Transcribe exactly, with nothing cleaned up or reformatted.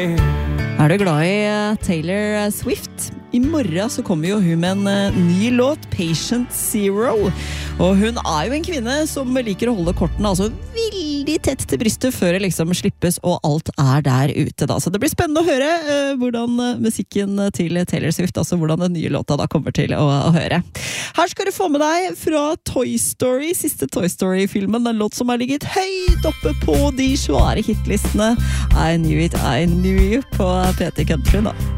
Er du glad i Taylor Swift? I morgen så kommer jo hun med en ny låt, Patient Zero. Og hun er jo en kvinne som liker å holde kortene altså veldig tett til brystet før det liksom slippes, og alt er der ute da. Så det blir spennende å høre uh, hvordan musikken til Taylor Swift, altså hvordan den nye låta da kommer til å, å høre. Her skal du få med deg fra Toy Story, siste Toy Story-filmen, en låt som har ligget høyt oppe på de svære hitlistene. I Knew It, I Knew You på P T Country da.